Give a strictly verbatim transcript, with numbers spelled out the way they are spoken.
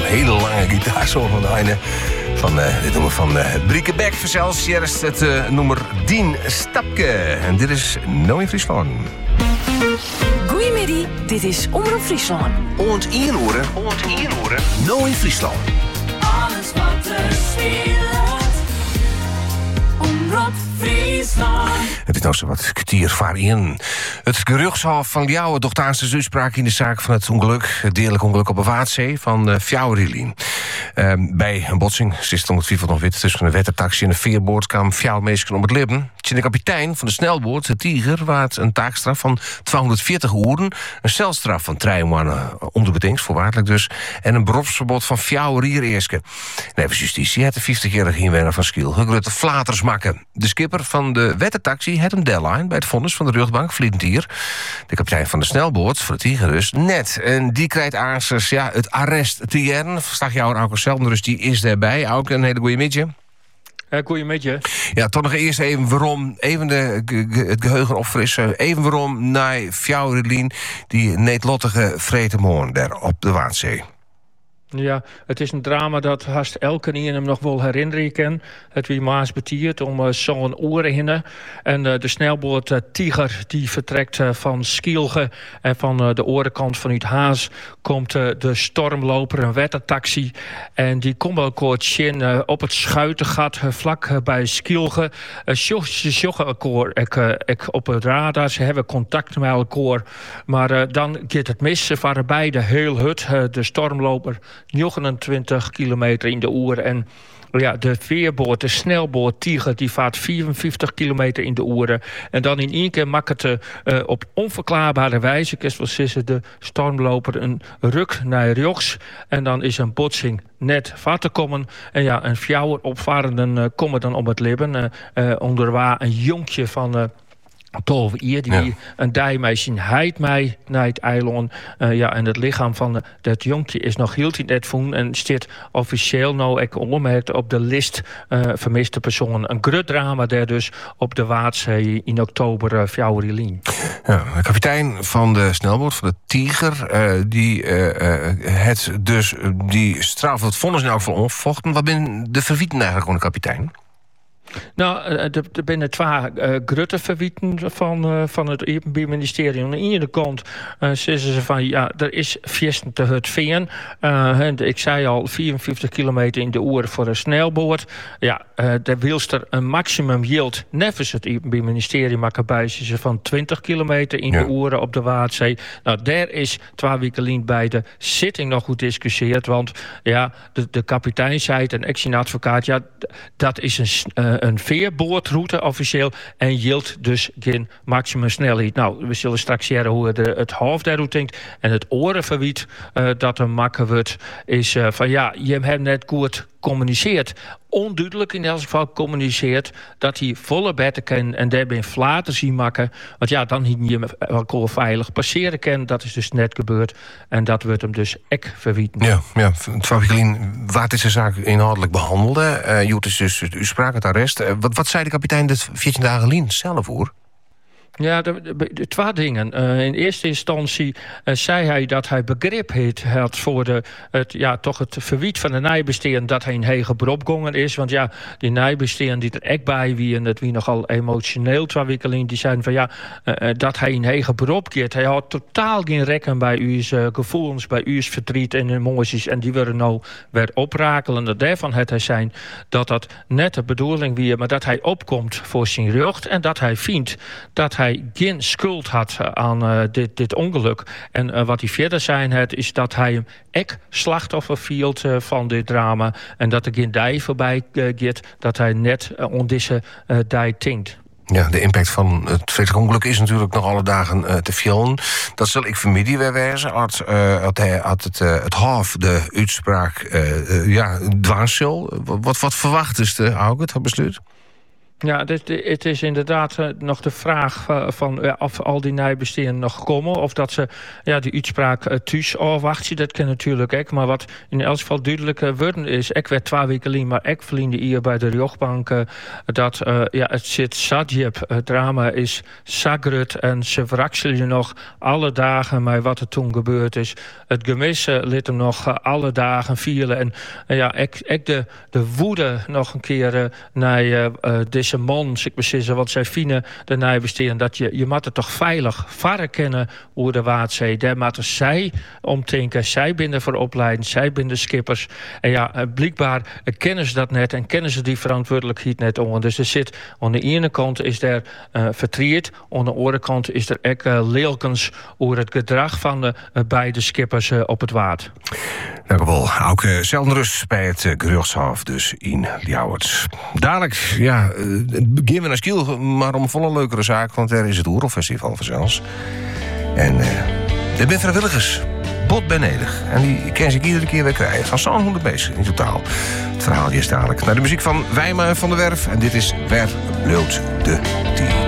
hele lange gitaarsolo van de Heine. Van uh, dit nummer van uh, Brieke Beck. Vanzelfs eerst het uh, nummer Dien Stapke. En dit is No in Friesland. Goedemiddag, dit is Omroep Friesland. Oont inhoren, oont inhoren. No in Friesland. Alles wat er speelt. Omroep Friesland. Het is nou zo wat kwartier vaar in. Het geruchtshalf van Ljouwen dochtaanse uitspraak in de zaak van het ongeluk, het dierlijk ongeluk op de Waadzee van uh, Fjouwerlien. Uh, bij een botsing, zit om het vierveld nog wit, tussen een wettertaxi en een veerboord kwam Fjouwermeesken om het leven. De kapitein van de snelboot, de Tiger, waard een taakstraf van tweehonderdveertig uren, een celstraf van drie maanden onbedingt, voorwaardelijk dus, en een beroepsverbod van Fjouwerier Eerske. Even justitie het de vijftigjarige inwoner van Skiel, Grutte Flaters makken. De skipper van de wettertaxi had een deadline bij het vonnis van de rechtbank Vlietentier. De kapitein van de snelboot, van de Tiger dus, net. En die krijgt aansers, ja, het arrest te jaren. Verslag jou ook zelf, dus die is daarbij. Ook een hele goede midje. Uh, Goeiemiddag. Ja, toch nog eerst even waarom, even de, ge, het geheugen opfrissen. Even waarom naar Fjouwerlien, die neetlottige vretemoorn daar op de Waadzee. Ja, het is een drama dat haast elke in hem nog wel herinneren kan. Het wie Maas betiert om uh, zo'n oren hinnen. En uh, de snelboot uh, Tiger die vertrekt uh, van Skielge. En van uh, de orenkant vanuit Haas komt uh, de stormloper, een wettertaxi. En die komt wel kort in uh, op het schuitengat uh, vlak uh, bij Skielge. Uh, ze joggen elkaar ik, uh, ik op het radar. Ze hebben contact met elkaar. Maar uh, dan gaat het mis. Ze varen beide heel hut. Uh, de stormloper negenentwintig kilometer in de uur. En ja, de veerboot, de snelboot Tiger, die vaart vierenvijftig kilometer in de uur. En dan in één keer maakt het uh, op onverklaarbare wijze, zoals de stormloper een ruk naar rechts. En dan is een botsing net vaart te komen. En ja, een fjouwer opvarenden uh, komen dan om het leven. Uh, uh, onderwaar een jonkje van Uh, Tolve hier, die ja. een dijmeisje heid mij naar het eiland. Uh, ja, en het lichaam van uh, dat jonkje is nog heel net voen en staat officieel nou ook onmerkt op de lijst uh, vermiste personen. Een groot drama daar dus op de Waadzee in oktober uh, Fjouwerlien. Ja, de kapitein van de snelboot, van de Tiger, uh, die uh, uh, het dus uh, die straf, het vonnis in elk geval onvochten. Wat ben de verwieten eigenlijk van de kapitein? Nou, er zijn twee uh, grote verwieten van, uh, van het Openbaar Ministerie. Aan de ene kant uh, zeggen ze van ja, er is viesten te het veen. Uh, ik zei al, vierenvijftig kilometer in de uur voor een snelboot. Ja, uh, daar wil er een maximum yield nevens het Openbaar Ministerie maken bij ze van twintig kilometer in ja. de uur op de Waadzee. Nou, daar is twee weken bij de zitting nog goed discussieerd. Want ja, de, de kapitein zei het en ex-advocaat, ja, dat is een uh, een veerboordroute officieel en yield dus geen maximum snelheid. Nou, we zullen straks zien hoe de, het hoofd daarover denkt. En het orenverwiet uh, dat er makken wordt is uh, van ja, je hebt net goed communiceert. Onduidelijk in elk geval communiceert dat hij volle betten kan en daarbij flaten zien maken. Want ja, dan je elkaar veilig passeren kan. Dat is dus net gebeurd. En dat wordt hem dus ek verwieten. Ja, ja. Fabigelien, waar is de zaak inhoudelijk behandelde? Uh, Joet is dus, u sprak het arrest. Uh, wat, wat zei de kapitein de veertien dagen lien zelf voor? Ja, de, de, de twee dingen. Uh, in eerste instantie uh, zei hij dat hij begrip heeft had voor de, het, ja, toch het verwiet van de nijbesteen dat hij een hege beroep is. Want ja, die nijbesteen die er echt bij wie en dat wie nogal emotioneel twee weken die zeiden van ja, uh, dat hij een hege beroep gaat. Hij had totaal geen rekken bij uw uh, gevoelens, bij uw verdriet en emoties en die werden nou weer oprakelen. Daarvan had hij zijn dat dat net de bedoeling weer, maar dat hij opkomt voor zijn rug en dat hij vindt dat hij geen schuld had aan uh, dit, dit ongeluk. En uh, wat hij verder zijn had, is dat hij hem ek slachtoffer viel uh, van dit drama. En dat er geen dij voorbij uh, gaat, dat hij net uh, on deze uh, dij tinkt. Ja, de impact van het vreselijk ongeluk is natuurlijk nog alle dagen uh, te veel. Dat zal ik familie weer wijzen. Had, uh, had, hij, had het, uh, het Hof de uitspraak uh, uh, ja, dwaarsel. Wat, wat verwacht is de Auget, het besluit? Ja, het, het is inderdaad uh, nog de vraag uh, van uh, of al die nijbesteden nog komen. Of dat ze ja, die uitspraak uh, thuis afwachten. Dat kan natuurlijk ook. Maar wat in elk geval duidelijk uh, worden is... Ik werd twee weken lang, maar ik verliende hier bij de rechtbank... Uh, dat uh, ja, het zit sadjep. Het drama is zagrut. En ze wrakselen nog alle dagen met wat er toen gebeurd is. Het gemis uh, liet hem nog uh, alle dagen vielen. En uh, ja, ik, ik de, de woede nog een keer uh, naar uh, uh, deze man, ik beslissen wat zij vinden de nijbesteden, dat je je moet het toch veilig varen kennen hoe de Waadzee. Daar moeten zij omdenken. Zij binden voor opleiding, zij binden skippers. En ja, blijkbaar kennen ze dat net en kennen ze die verantwoordelijkheid net om. Dus er zit aan de ene kant is er uh, vertriet, aan de andere kant is er ook uh, leelkens over het gedrag van de uh, beide skippers uh, op het water. Dank u wel. Ook uh, zelden rust bij het uh, geruchtshof dus in Ljouwert. Dadelijk, ja, uh, beginnen we naar Skiel, maar om een volle leukere zaak, want er is het Oerolfestival vanzelfs. En uh, er zijn vrijwilligers, bot benedig. En die kan ik iedere keer weer krijgen. Van zo'n honderd mensen in totaal. Het verhaal is dadelijk. Naar de muziek van Wijma van der Werf. En dit is Wer bloot de Tier.